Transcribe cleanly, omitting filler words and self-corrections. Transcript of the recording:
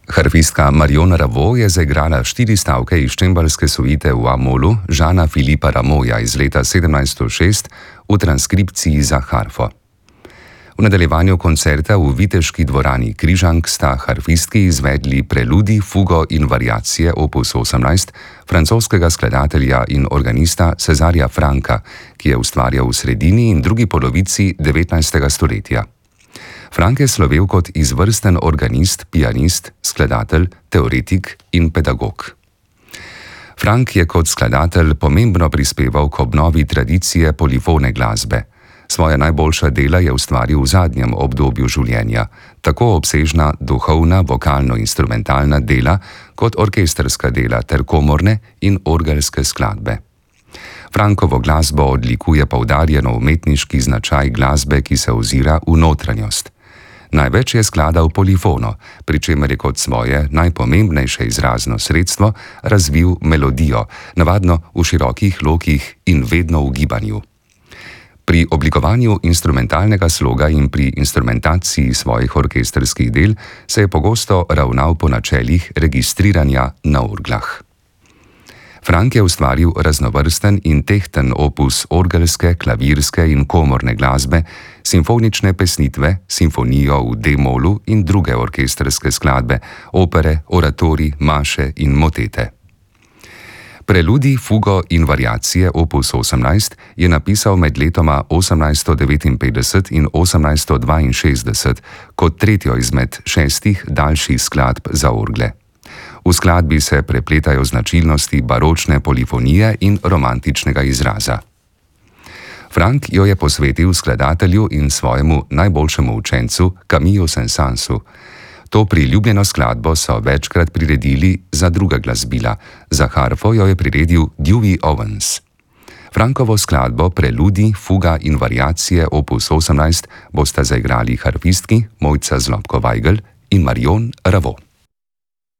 Harfistka Marion Ravo je zaigrala 4 stavke iz čembalske suite v A-molu Žana Filipa Rameauja iz leta 1706 v transkripciji za harfo. V nadaljevanju koncerta v Viteški dvorani Križank sta harfistki izvedli preludij, fugo in variacije opus 18 francoskega skladatelja in organista Césarja Franka, ki je ustvarjal v sredini in drugi polovici 19. stoletja. Frank je slovel kot izvrsten organist, pianist, skladatelj, teoretik in pedagog. Frank je kot skladatelj pomembno prispeval k obnovi tradicije polifone glasbe. Svoja najboljša dela je ustvaril v zadnjem obdobju življenja, tako obsežna duhovna, vokalno-instrumentalna dela kot orkestrska dela ter komorne in orgelske skladbe. Frankovo glasbo odlikuje poudarjeno umetniški značaj glasbe, ki se ozira v notranjost. Največ je skladal polifono, pri čemer je kot svoje najpomembnejše izrazno sredstvo razvil melodijo, navadno v širokih lokih in vedno v gibanju. Pri oblikovanju instrumentalnega sloga in pri instrumentaciji svojih orkestrskih del se je pogosto ravnal po načelih registriranja na orglah. Frank je ustvaril raznovrsten in tehten opus orgelske, klavirske in komorne glasbe, simfonične pesnitve, simfonijo v D-molu in druge orkestrske skladbe, opere, oratorij, maše in motete. Preludij, fugo in variacije opus 18 je napisal med letoma 1859 in 1862 kot tretjo izmed 6 daljših skladb za orgle. V skladbi se prepletajo značilnosti baročne polifonije in romantičnega izraza. Frank jo je posvetil skladatelju in svojemu najboljšemu učencu Camille Saint-Saënsu. To priljubljeno skladbo so večkrat priredili za druga glasbila, za harfo jo je priredil Dewey Owens. Frankovo skladbo Preludij, fuga in variacije opus 18 bosta zaigrali harfistki Mojca Zlobko-Vajgl in Marion Ravo.